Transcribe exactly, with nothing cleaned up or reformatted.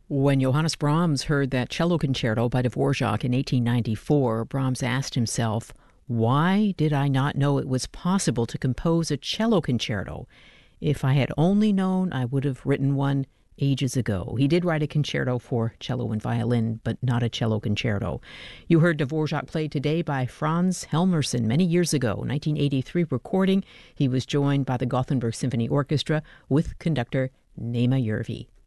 When Johannes Brahms heard that cello concerto by Dvorak in eighteen ninety-four, Brahms asked himself, "Why did I not know it was possible to compose a cello concerto? If I had only known, I would have written one ages ago." He did write a concerto for cello and violin, but not a cello concerto. You heard Dvorak played today by Franz Helmerson many years ago, nineteen eighty-three recording. He was joined by the Gothenburg Symphony Orchestra with conductor Nema Järvi.